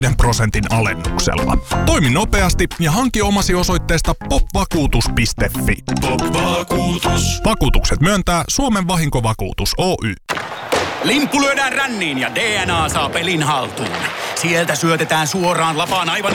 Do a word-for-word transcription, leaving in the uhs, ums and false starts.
prosentin alennuksella. Toimi nopeasti ja hanki omasi osoitteesta popvakuutus piste fi. Pop-vakuutus. Vakuutukset myöntää Suomen Vahinkovakuutus Oy. Limppu lyödään ränniin ja D N A saa pelin haltuun. Sieltä syötetään suoraan lapaan aivan